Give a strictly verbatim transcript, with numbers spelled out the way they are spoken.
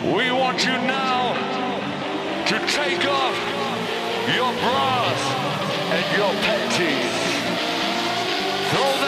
We want you now to take off your bras and your panties. Throw them